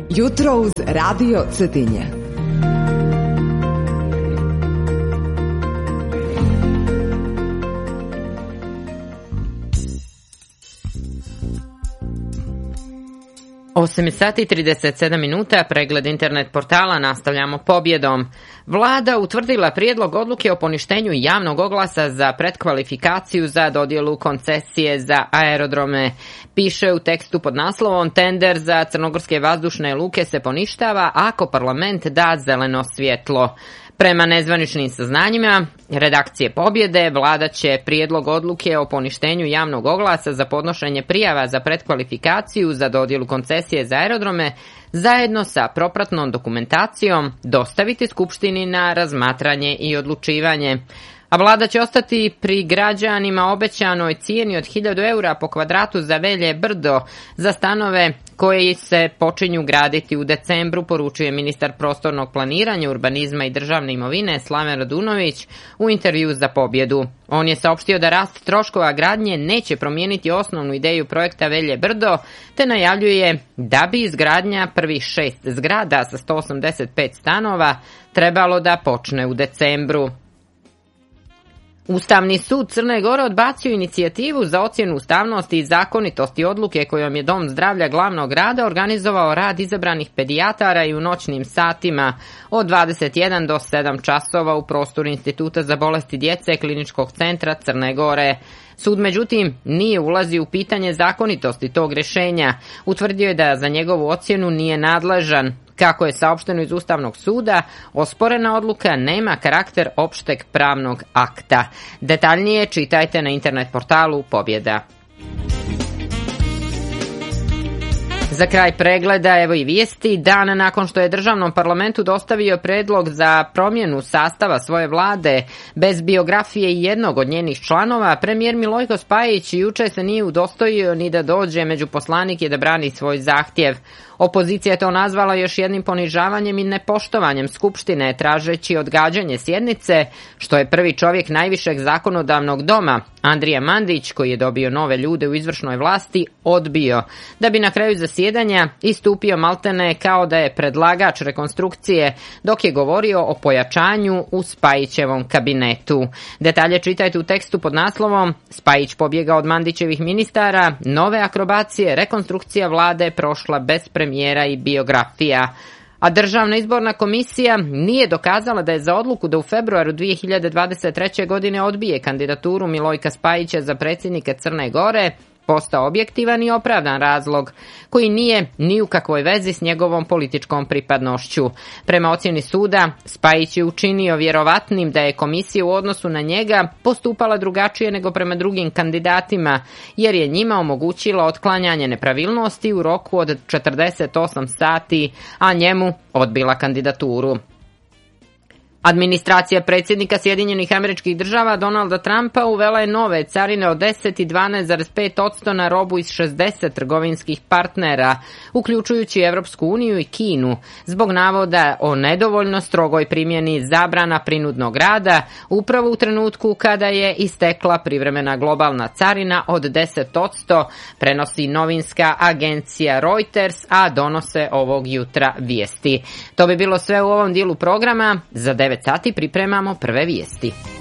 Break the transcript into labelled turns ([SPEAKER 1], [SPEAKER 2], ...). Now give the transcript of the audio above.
[SPEAKER 1] Jutro uz Radio Cetinje.
[SPEAKER 2] Osam sati 37 minuta, pregled internet portala, nastavljamo pobjedom. Vlada utvrdila prijedlog odluke o poništenju javnog oglasa za pretkvalifikaciju za dodjelu koncesije za aerodrome. Piše u tekstu pod naslovom: tender za crnogorske vazdušne luke se poništava ako parlament da zeleno svjetlo. Prema nezvaničnim saznanjima redakcije Pobjede, vlada će prijedlog odluke o poništenju javnog oglasa za podnošenje prijava za pretkvalifikaciju za dodjelu koncesije za aerodrome zajedno sa propratnom dokumentacijom dostaviti Skupštini na razmatranje i odlučivanje. A vlada će ostati pri građanima obećanoj cijeni od 1000 eura po kvadratu za Velje Brdo za stanove koji se počinju graditi u decembru, poručuje ministar prostornog planiranja, urbanizma i državne imovine Slaven Radunović u intervju za Pobjedu. On je saopštio da rast troškova gradnje neće promijeniti osnovnu ideju projekta Velje Brdo, te najavljuje da bi izgradnja prvih 6 zgrada sa 185 stanova trebalo da počne u decembru. Ustavni sud Crne Gore odbacio inicijativu za ocjenu ustavnosti i zakonitosti odluke kojom je Dom zdravlja glavnog grada organizovao rad izabranih pedijatara i u noćnim satima od 21 do 7 časova u prostoru Instituta za bolesti djece Kliničkog centra Crne Gore. Sud, međutim, nije ulazio u pitanje zakonitosti tog rješenja. Utvrdio je da za njegovu ocjenu nije nadležan. Kako je saopšteno iz Ustavnog suda, osporena odluka nema karakter opšteg pravnog akta. Detaljnije čitajte na internet portalu Pobjeda. Za kraj pregleda, evo i vijesti. Dan nakon što je državnom parlamentu dostavio predlog za promjenu sastava svoje vlade bez biografije i jednog od njenih članova, premijer Milojko Spajić juče se nije udostojio ni da dođe među poslanike da brani svoj zahtjev. Opozicija je to nazvala još jednim ponižavanjem i nepoštovanjem Skupštine, tražeći odgađanje sjednice, što je prvi čovjek najvišeg zakonodavnog doma, Andrija Mandić, koji je dobio nove ljude u izvršnoj vlasti, odbio, da bi na kraju zasjedanja istupio maltene kao da je predlagač rekonstrukcije, dok je govorio o pojačanju u Spajićevom kabinetu. Detalje čitajte u tekstu pod naslovom: Spajić pobjega od Mandićevih ministara, nove akrobacije, rekonstrukcija vlade prošla bez premijera i biografija. A Državna izborna komisija nije dokazala da je za odluku da u februaru 2023. godine odbije kandidaturu Milojka Spajića za predsjednika Crne Gore postao objektivan i opravdan razlog, koji nije ni u kakvoj vezi s njegovom političkom pripadnošću. Prema ocjeni suda, Spajić je učinio vjerovatnim da je komisija u odnosu na njega postupala drugačije nego prema drugim kandidatima, jer je njima omogućila otklanjanje nepravilnosti u roku od 48 sati, a njemu odbila kandidaturu. Administracija predsjednika Sjedinjenih Američkih Država Donalda Trumpa uvela je nove carine od 10 i 12,5% na robu iz 60 trgovinskih partnera, uključujući Evropsku uniju i Kinu, zbog navoda o nedovoljno strogoj primjeni zabrana prinudnog rada, upravo u trenutku kada je istekla privremena globalna carina od 10%, prenosi novinska agencija Reuters, a donose ovog jutra vijesti. To bi bilo sve u ovom dijelu programa. Za 9 sati pripremamo prve vijesti.